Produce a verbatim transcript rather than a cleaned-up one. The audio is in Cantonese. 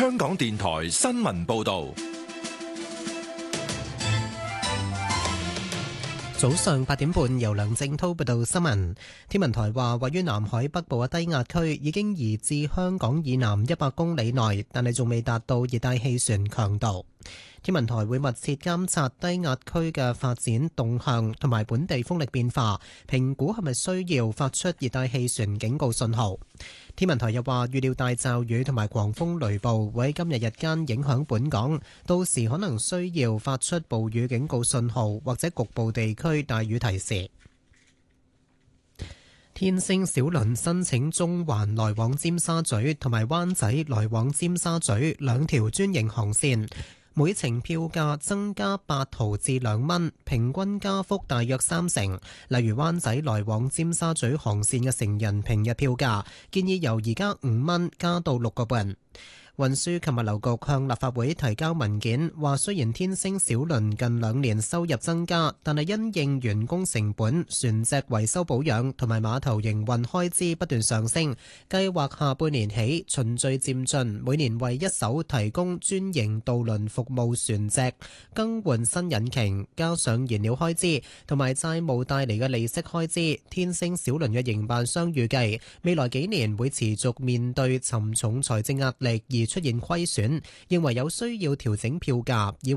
香港電台新聞報道。 早上八點半，由梁正濤報道新聞。天文台話，位於南海北部嘅低壓區已經移至香港以南一百公里內，但係仲未達到熱帶氣旋強度。天文台會密切監察低壓區嘅發展動向同埋本地風力變化，評估係咪需要發出熱帶氣旋警告信號。天文台又話，預料大驟雨同埋狂風雷暴會喺今日日間影響本港，到時可能需要發出暴雨警告信號或者局部地區大雨提示。天星小輪申請中環來往尖沙咀同埋灣仔來往尖沙咀兩條專營航線，每程票價增加八毫至兩蚊，平均加幅大約三成。例如灣仔來往尖沙咀航線嘅成人平日票價，建議由而家五蚊加到六個半。運輸及物流局向立法會提交文件，話雖然天星小輪近兩年收入增加，但係因應員工成本、船隻維修保養同埋碼頭營運開支不斷上升，計劃下半年起循序漸進，每年為一艘提供專營渡輪服務船隻更換新引擎，加上燃料開支同埋債務帶嚟嘅利息開支。天星小輪嘅營辦商預計未來幾年會持續面對沉重財政壓力而出現虧損，認為有需要調整票價，以